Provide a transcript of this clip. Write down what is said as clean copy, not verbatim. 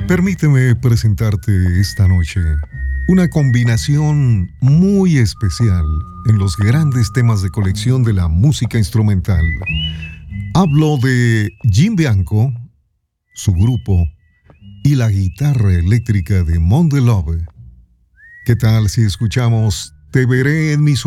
Permíteme presentarte esta noche una combinación muy especial en los grandes temas de colección de la música instrumental. Hablo de Jim Bianco, su grupo y la guitarra eléctrica de Mon de Love. ¿Qué tal si escuchamos Te veré en mis